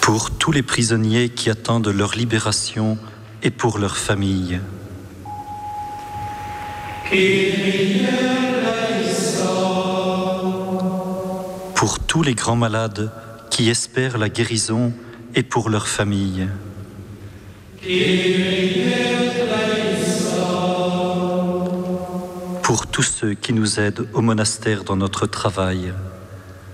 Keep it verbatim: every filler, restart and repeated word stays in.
Pour tous les prisonniers qui attendent leur libération et pour leurs familles. Pour tous les grands malades qui espèrent la guérison et pour leurs familles. Pour tous ceux qui nous aident au monastère dans notre travail.